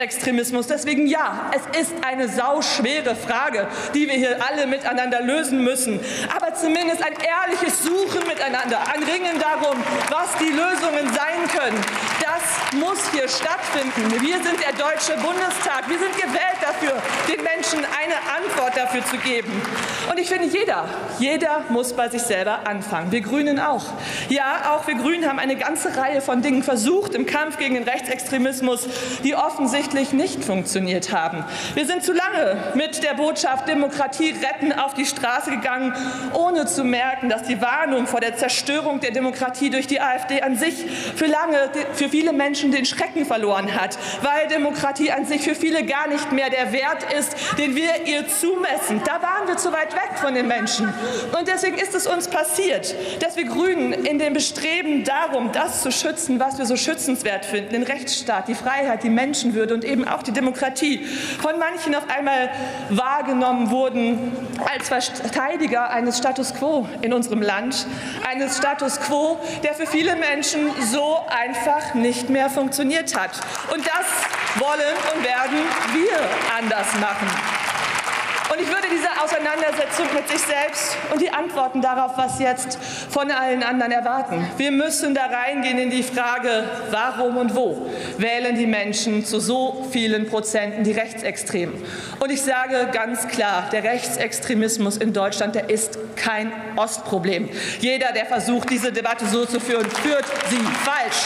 Extremismus. Deswegen ja, es ist eine sauschwere Frage, die wir hier alle miteinander lösen müssen. Aber zumindest ein ehrliches Suchen miteinander, ein Ringen darum, was die Lösungen sein können, das muss hier stattfinden. Wir sind der Deutsche Bundestag. Wir sind gewählt dafür, den Menschen eine Antwort dafür zu geben. Und ich finde, jeder muss bei sich selber anfangen. Wir Grünen auch. Ja, auch wir Grünen haben eine ganze Reihe von Dingen versucht im Kampf gegen den Rechtsextremismus, die offensichtlich nicht funktioniert haben. Wir sind zu lange mit der Botschaft Demokratie retten auf die Straße gegangen, ohne zu merken, dass die Warnung vor der Zerstörung der Demokratie durch die AfD an sich für viele Menschen den Schrecken verloren hat, weil Demokratie an sich für viele gar nicht mehr der Wert ist, den wir ihr zumessen. Da waren wir zu weit weg von den Menschen. Und deswegen ist es uns passiert, dass wir Grünen in dem Bestreben darum, das zu schützen, was wir so schützenswert finden, den Rechtsstaat, die Freiheit, die Menschenwürde und eben auch die Demokratie, von manchen auf einmal wahrgenommen wurden als Verteidiger eines Status quo in unserem Land, eines Status quo, der für viele Menschen so einfach nicht mehr funktioniert hat. Und das wollen und werden wir anders machen. Und ich würde diese Auseinandersetzung mit sich selbst und die Antworten darauf, was jetzt von allen anderen erwarten. Wir müssen da reingehen in die Frage, warum und wo wählen die Menschen zu so vielen Prozenten die Rechtsextremen. Und ich sage ganz klar, der Rechtsextremismus in Deutschland, der ist kein Ostproblem. Jeder, der versucht, diese Debatte so zu führen, führt sie falsch.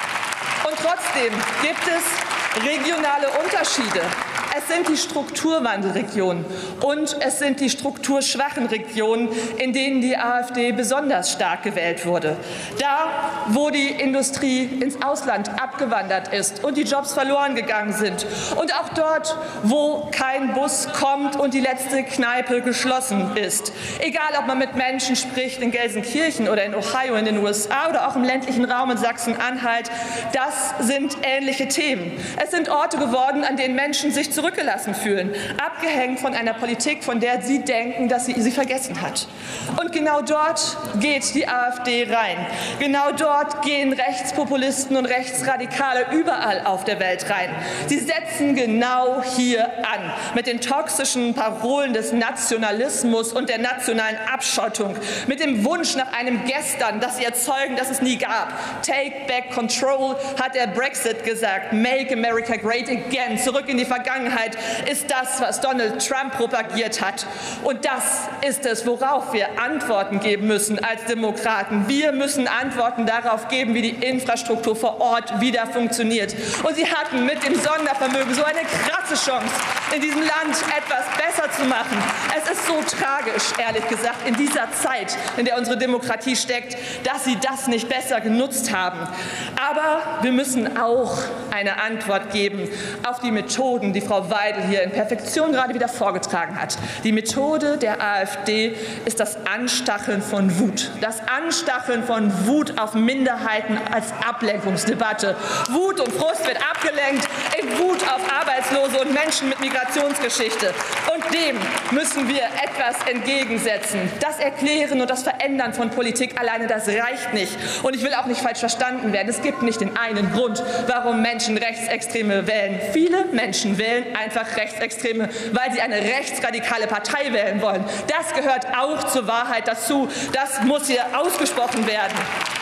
Und trotzdem gibt es regionale Unterschiede. Es sind die Strukturwandelregionen und es sind die strukturschwachen Regionen, in denen die AfD besonders stark gewählt wurde. Da, wo die Industrie ins Ausland abgewandert ist und die Jobs verloren gegangen sind. Und auch dort, wo kein Bus kommt und die letzte Kneipe geschlossen ist. Egal, ob man mit Menschen spricht in Gelsenkirchen oder in Ohio in den USA oder auch im ländlichen Raum in Sachsen-Anhalt, das sind ähnliche Themen. Es sind Orte geworden, an denen Menschen sich zurückgelassen fühlen, abgehängt von einer Politik, von der sie denken, dass sie vergessen hat. Und genau dort geht die AfD rein. Genau dort gehen Rechtspopulisten und Rechtsradikale überall auf der Welt rein. Sie setzen genau hier an, mit den toxischen Parolen des Nationalismus und der nationalen Abschottung, mit dem Wunsch nach einem Gestern, das sie erzeugen, das es nie gab. Take back control, hat der Brexit gesagt. Make America great again. Zurück in die Vergangenheit ist das, was Donald Trump propagiert hat. Und das ist es, worauf wir Antworten geben müssen als Demokraten. Wir müssen Antworten darauf geben, wie die Infrastruktur vor Ort wieder funktioniert. Und sie hatten mit dem Sondervermögen so eine krasse Chance, in diesem Land etwas besser zu machen. Es ist so tragisch, ehrlich gesagt, in dieser Zeit, in der unsere Demokratie steckt, dass sie das nicht besser genutzt haben. Aber wir müssen auch eine Antwort geben auf die Methoden, die Frau Weidel hier in Perfektion gerade wieder vorgetragen hat. Die Methode der AfD ist das Anstacheln von Wut. Das Anstacheln von Wut auf Minderheiten als Ablenkungsdebatte. Wut und Frust wird abgelenkt in Wut auf Arbeitslose und Menschen mit Migrationsgeschichte. Und dem müssen wir etwas entgegensetzen. Das Erklären und das Verändern von Politik alleine, das reicht nicht. Und ich will auch nicht falsch verstanden werden. Es gibt nicht den einen Grund, warum Menschen Rechtsextreme wählen. Viele Menschen wählen einfach Rechtsextreme, weil sie eine rechtsradikale Partei wählen wollen. Das gehört auch zur Wahrheit dazu. Das muss hier ausgesprochen werden.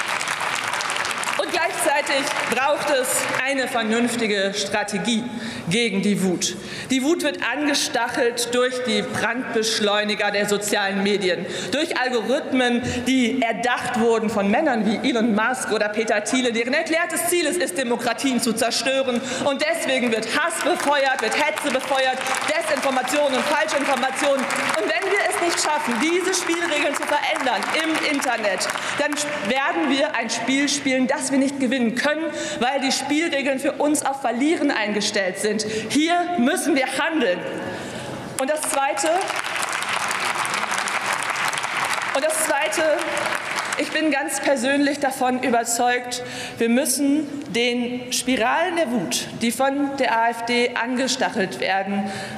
Und gleichzeitig braucht es eine vernünftige Strategie gegen die Wut. Die Wut wird angestachelt durch die Brandbeschleuniger der sozialen Medien, durch Algorithmen, die erdacht wurden von Männern wie Elon Musk oder Peter Thiele, deren erklärtes Ziel es ist, Demokratien zu zerstören. Und deswegen wird Hass befeuert, wird Hetze befeuert, Desinformation und Falschinformation. Und wenn wir es nicht schaffen, diese Spielregeln zu verändern im Internet, dann werden wir ein Spiel spielen, das wir nicht gewinnen können, weil die Spielregeln für uns auf Verlieren eingestellt sind. Hier müssen wir handeln. Und das Zweite, ich bin ganz persönlich davon überzeugt, wir müssen den Spiralen der Wut, die von der AfD angestachelt werden,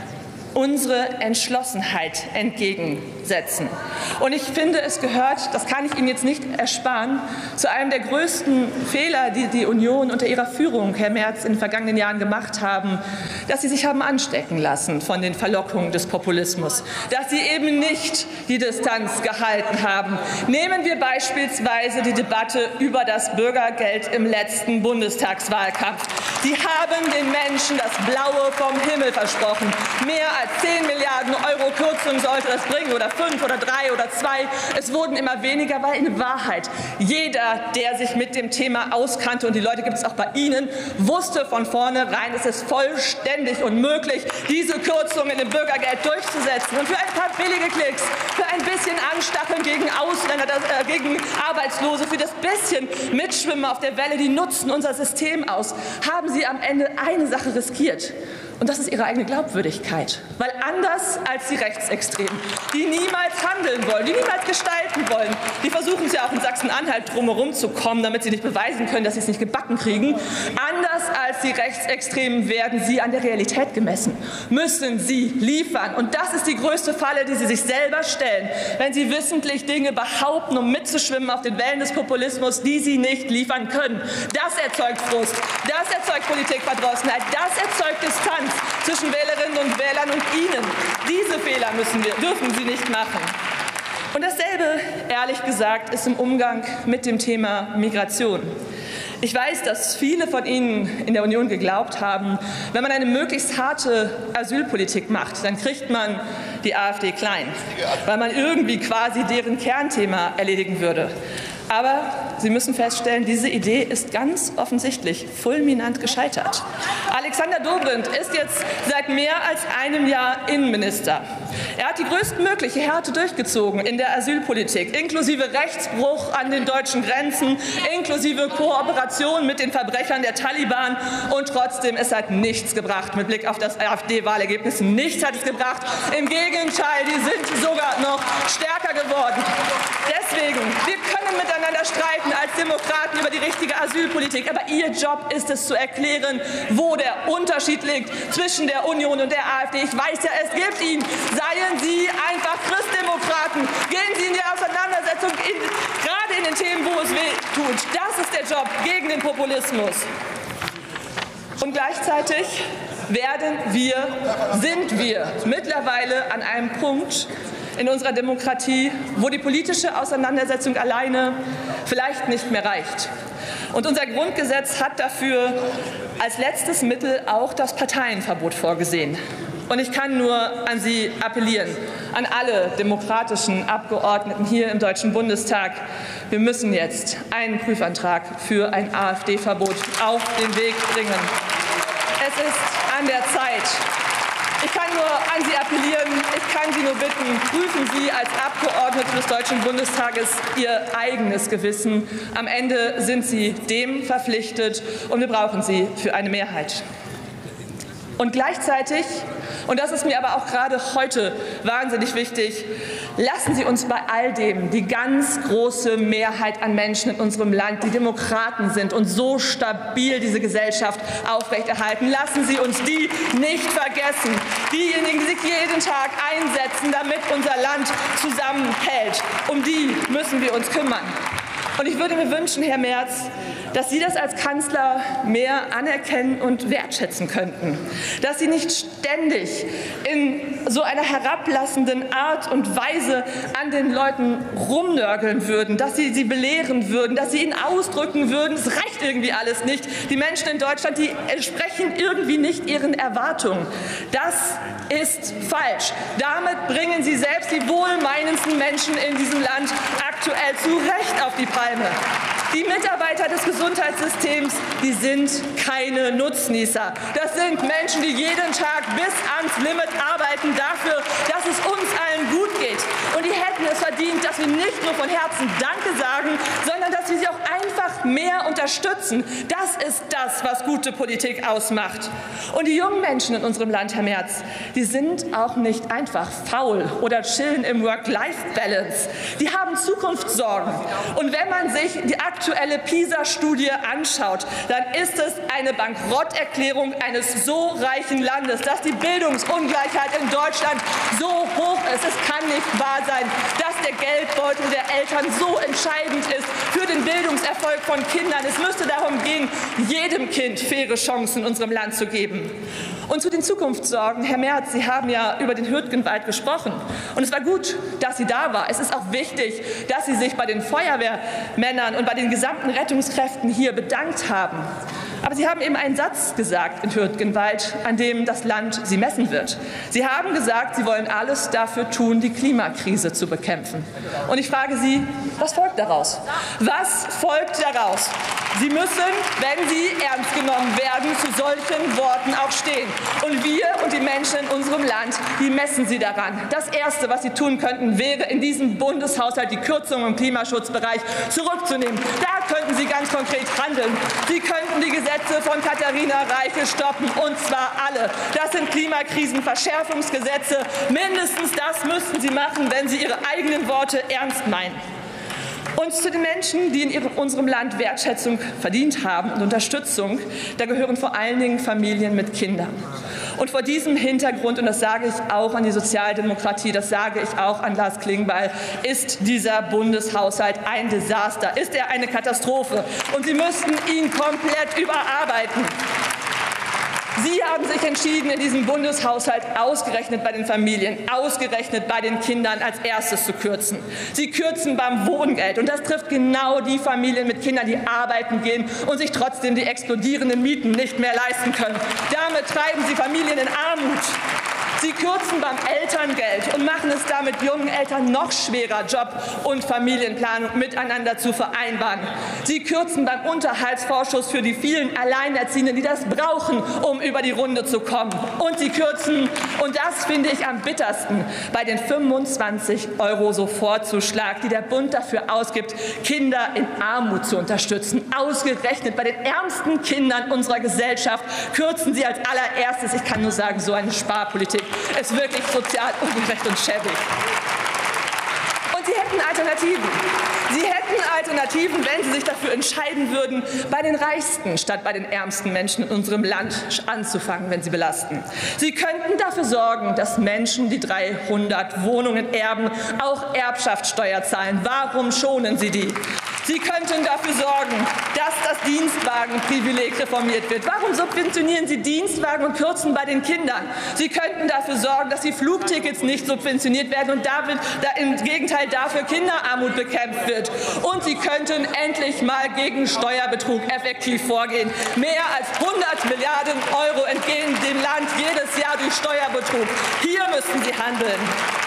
unsere Entschlossenheit entgegensetzen. Und ich finde, es gehört, das kann ich Ihnen jetzt nicht ersparen, zu einem der größten Fehler, die die Union unter ihrer Führung, Herr Merz, in den vergangenen Jahren gemacht haben, dass sie sich haben anstecken lassen von den Verlockungen des Populismus, dass sie eben nicht die Distanz gehalten haben. Nehmen wir beispielsweise die Debatte über das Bürgergeld im letzten Bundestagswahlkampf. Sie haben den Menschen das Blaue vom Himmel versprochen. Mehr als 10 Milliarden Euro Kürzung sollte das bringen, oder 5 oder 3 oder 2. Es wurden immer weniger, weil in Wahrheit jeder, der sich mit dem Thema auskannte, und die Leute gibt es auch bei Ihnen, wusste von vornherein, es ist vollständig unmöglich, diese Kürzungen im Bürgergeld durchzusetzen. Und für ein paar billige Klicks, für ein bisschen Anstacheln gegen Ausländer, gegen Arbeitslose, für das bisschen Mitschwimmen auf der Welle, die nutzen unser System aus, haben Sie am Ende eine Sache riskiert. Und das ist ihre eigene Glaubwürdigkeit. Weil anders als die Rechtsextremen, die niemals handeln wollen, die niemals gestalten wollen, die versuchen es ja auch in Sachsen-Anhalt drumherum zu kommen, damit sie nicht beweisen können, dass sie es nicht gebacken kriegen. Anders als die Rechtsextremen werden sie an der Realität gemessen, müssen sie liefern. Und das ist die größte Falle, die sie sich selber stellen, wenn sie wissentlich Dinge behaupten, um mitzuschwimmen auf den Wellen des Populismus, die sie nicht liefern können. Das erzeugt Frust, das erzeugt Politikverdrossenheit, das erzeugt Distanz zwischen Wählerinnen und Wählern und Ihnen. Diese Fehler dürfen Sie nicht machen. Und dasselbe, ehrlich gesagt, ist im Umgang mit dem Thema Migration. Ich weiß, dass viele von Ihnen in der Union geglaubt haben, wenn man eine möglichst harte Asylpolitik macht, dann kriegt man die AfD klein, weil man irgendwie quasi deren Kernthema erledigen würde. Aber Sie müssen feststellen, diese Idee ist ganz offensichtlich fulminant gescheitert. Alexander Dobrindt ist jetzt seit mehr als einem Jahr Innenminister. Er hat die größtmögliche Härte durchgezogen in der Asylpolitik, inklusive Rechtsbruch an den deutschen Grenzen, inklusive Kooperation mit den Verbrechern der Taliban. Und trotzdem, es hat nichts gebracht mit Blick auf das AfD-Wahlergebnis. Nichts hat es gebracht. Im Gegenteil, die sind sogar noch stärker geworden. Deswegen, wir können miteinander streiten als Demokraten über die richtige Asylpolitik. Aber Ihr Job ist es zu erklären, wo der Unterschied liegt zwischen der Union und der AfD. Ich weiß ja, es gibt ihn. Seien Sie einfach Christdemokraten. Gehen Sie in die Auseinandersetzung, gerade in den Themen, wo es weh tut. Das ist der Job gegen den Populismus. Und gleichzeitig sind wir mittlerweile an einem Punkt in unserer Demokratie, wo die politische Auseinandersetzung alleine vielleicht nicht mehr reicht. Und unser Grundgesetz hat dafür als letztes Mittel auch das Parteienverbot vorgesehen. Und ich kann nur an Sie appellieren, an alle demokratischen Abgeordneten hier im Deutschen Bundestag. Wir müssen jetzt einen Prüfantrag für ein AfD-Verbot auf den Weg bringen. Es ist an der Zeit. Ich kann nur an Sie appellieren, ich kann Sie nur bitten, prüfen Sie als Abgeordnete des Deutschen Bundestages Ihr eigenes Gewissen. Am Ende sind Sie dem verpflichtet, und wir brauchen Sie für eine Mehrheit. Und gleichzeitig, und das ist mir aber auch gerade heute wahnsinnig wichtig, lassen Sie uns bei all dem die ganz große Mehrheit an Menschen in unserem Land, die Demokraten sind und so stabil diese Gesellschaft aufrechterhalten, lassen Sie uns die nicht vergessen. Diejenigen, die sich jeden Tag einsetzen, damit unser Land zusammenhält, um die müssen wir uns kümmern. Und ich würde mir wünschen, Herr Merz, dass Sie das als Kanzler mehr anerkennen und wertschätzen könnten. Dass Sie nicht ständig in so einer herablassenden Art und Weise an den Leuten rumnörgeln würden, dass Sie sie belehren würden, dass Sie ihnen ausdrücken würden, es reicht irgendwie alles nicht. Die Menschen in Deutschland, die entsprechen irgendwie nicht ihren Erwartungen. Das ist falsch. Damit bringen Sie selbst die wohlmeinendsten Menschen in diesem Land aktuell zu Recht auf die Palme. Die Mitarbeiter des Gesundheitssystems, die sind keine Nutznießer. Das sind Menschen, die jeden Tag bis ans Limit arbeiten dafür, dass es uns allen gut geht. Und die hätten es verdient, dass wir nicht nur von Herzen Danke sagen, sondern dass wir sie auch einfach mehr unterstützen. Das ist das, was gute Politik ausmacht. Und die jungen Menschen in unserem Land, Herr Merz, die sind auch nicht einfach faul oder chillen im Work-Life-Balance. Die haben Zukunftssorgen. Und wenn man sich die aktuelle PISA-Studie anschaut, dann ist es eine Bankrotterklärung eines so reichen Landes, dass die Bildungsungleichheit in Deutschland so hoch ist. Es kann nicht wahr sein, dass der Geldbeutel der Eltern so entscheidend ist für den Bildungserfolg von Kindern. Es müsste darum gehen, jedem Kind faire Chancen in unserem Land zu geben. Und zu den Zukunftssorgen, Herr Merz, Sie haben ja über den Hürtgenwald gesprochen. Und es war gut, dass sie da war. Es ist auch wichtig, dass Sie sich bei den Feuerwehrmännern und bei den gesamten Rettungskräften hier bedankt haben. Aber Sie haben eben einen Satz gesagt in Hürtgenwald, an dem das Land Sie messen wird. Sie haben gesagt, Sie wollen alles dafür tun, die Klimakrise zu bekämpfen. Und ich frage Sie, was folgt daraus? Was folgt daraus? Sie müssen, wenn Sie ernst genommen werden, zu solchen Worten auch stehen. Und wir und die Menschen in unserem Land, die messen Sie daran. Das Erste, was Sie tun könnten, wäre in diesem Bundeshaushalt die Kürzungen im Klimaschutzbereich zurückzunehmen. Da könnten Sie ganz konkret handeln. Sie könnten die Gesetze von Katharina Reiche stoppen, und zwar alle. Das sind Klimakrisenverschärfungsgesetze. Mindestens das müssten Sie machen, wenn Sie Ihre eigenen Worte ernst meinen. Und zu den Menschen, die in unserem Land Wertschätzung verdient haben und Unterstützung, da gehören vor allen Dingen Familien mit Kindern. Und vor diesem Hintergrund, und das sage ich auch an die Sozialdemokratie, das sage ich auch an Lars Klingbeil, ist dieser Bundeshaushalt ein Desaster, ist er eine Katastrophe. Und Sie müssten ihn komplett überarbeiten. Sie haben sich entschieden, in diesem Bundeshaushalt ausgerechnet bei den Familien, ausgerechnet bei den Kindern als erstes zu kürzen. Sie kürzen beim Wohngeld, und das trifft genau die Familien mit Kindern, die arbeiten gehen und sich trotzdem die explodierenden Mieten nicht mehr leisten können. Damit treiben Sie Familien in Armut. Sie kürzen beim Elterngeld und machen es damit jungen Eltern noch schwerer, Job und Familienplanung miteinander zu vereinbaren. Sie kürzen beim Unterhaltsvorschuss für die vielen Alleinerziehenden, die das brauchen, um über die Runde zu kommen. Und Sie kürzen, und das finde ich am bittersten, bei den 25 € Sofortzuschlag, die der Bund dafür ausgibt, Kinder in Armut zu unterstützen. Ausgerechnet bei den ärmsten Kindern unserer Gesellschaft kürzen Sie als allererstes. Ich kann nur sagen, so eine Sparpolitik ist wirklich sozial ungerecht und schäbig. Und Sie hätten Alternativen. Sie hätten Alternativen, wenn Sie sich dafür entscheiden würden, bei den Reichsten statt bei den ärmsten Menschen in unserem Land anzufangen, wenn Sie belasten. Sie könnten dafür sorgen, dass Menschen, die 300 Wohnungen erben, auch Erbschaftssteuer zahlen. Warum schonen Sie die? Sie könnten dafür sorgen, dass das Dienstwagenprivileg reformiert wird. Warum subventionieren Sie Dienstwagen und kürzen bei den Kindern? Sie könnten dafür sorgen, dass die Flugtickets nicht subventioniert werden und im Gegenteil dafür Kinderarmut bekämpft wird. Und Sie könnten endlich mal gegen Steuerbetrug effektiv vorgehen. Mehr als 100 Milliarden € entgehen dem Land jedes Jahr durch Steuerbetrug. Hier müssen Sie handeln.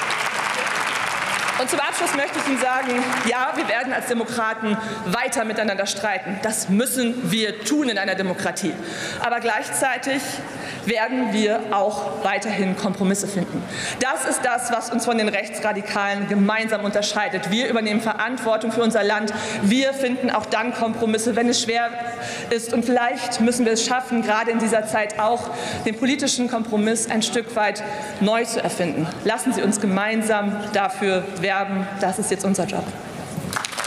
Und zum Abschluss möchte ich Ihnen sagen, ja, wir werden als Demokraten weiter miteinander streiten. Das müssen wir tun in einer Demokratie. Aber gleichzeitig werden wir auch weiterhin Kompromisse finden. Das ist das, was uns von den Rechtsradikalen gemeinsam unterscheidet. Wir übernehmen Verantwortung für unser Land. Wir finden auch dann Kompromisse, wenn es schwer ist. Und vielleicht müssen wir es schaffen, gerade in dieser Zeit auch den politischen Kompromiss ein Stück weit neu zu erfinden. Lassen Sie uns gemeinsam dafür werben. Das ist jetzt unser Job.